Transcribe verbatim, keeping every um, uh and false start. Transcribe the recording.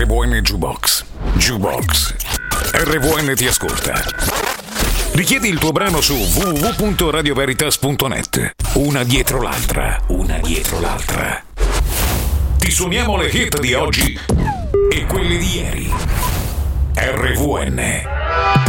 R V N Jukebox. Jukebox. R V N ti ascolta. Richiedi il tuo brano su w w w punto radio veritas punto net. Una dietro l'altra, una dietro l'altra. Ti suoniamo le hit di oggi e quelle di ieri. R V N.